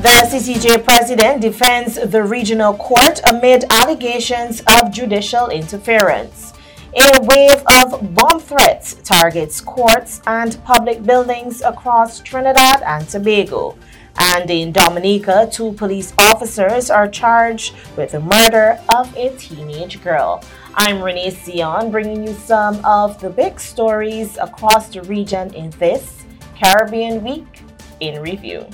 The CCJ president defends the regional court amid allegations of judicial interference. A wave of bomb threats targets courts and public buildings across Trinidad and Tobago. And in Dominica, 2 police officers are charged with the murder of a teenage girl. I'm Renee Sion, bringing you some of the big stories across the region in this Caribbean Week in Review.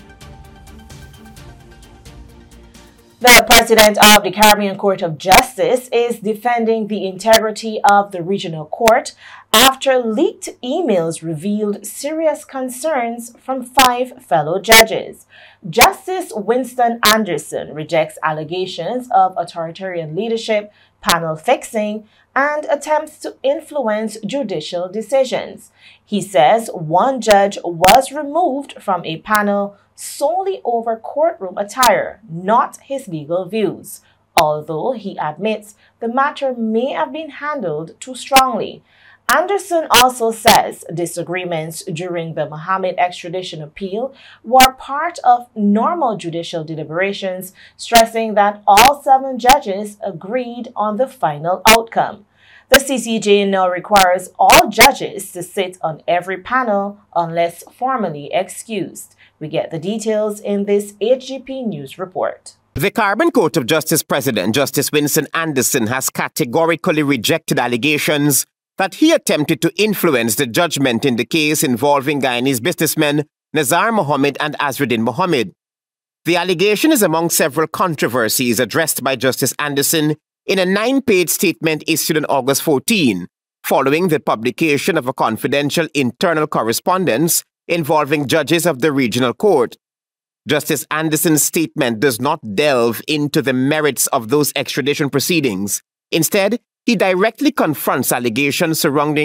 The president of the Caribbean Court of Justice is defending the integrity of the regional court after leaked emails revealed serious concerns from 5 fellow judges. Justice Winston Anderson rejects allegations of authoritarian leadership, panel fixing, and attempts to influence judicial decisions. He says one judge was removed from a panel solely over courtroom attire, not his legal views, although he admits the matter may have been handled too strongly. Anderson also says disagreements during the Mohammed extradition appeal were part of normal judicial deliberations, stressing that all 7 judges agreed on the final outcome. The CCJ now requires all judges to sit on every panel unless formally excused. We get the details in this HGP News report. The Caribbean Court of Justice President, Justice Winston Anderson, has categorically rejected allegations that he attempted to influence the judgment in the case involving Guyanese businessmen Nazar Mohammed and Azruddin Mohammed. The allegation is among several controversies addressed by Justice Anderson in a 9-page statement issued on August 14, following the publication of a confidential internal correspondence involving judges of the regional court. Justice Anderson's statement does not delve into the merits of those extradition proceedings. Instead, he directly confronts allegations surrounding